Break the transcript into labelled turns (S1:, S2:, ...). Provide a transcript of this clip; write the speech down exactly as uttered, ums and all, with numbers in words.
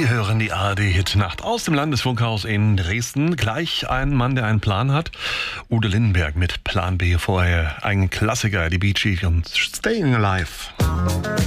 S1: Sie hören die A R D-Hit-Nacht aus dem Landesfunkhaus in Dresden. Gleich ein Mann, der einen Plan hat. Udo Lindenberg mit Plan B. Vorher ein Klassiker, die Bee Gees und Staying Alive.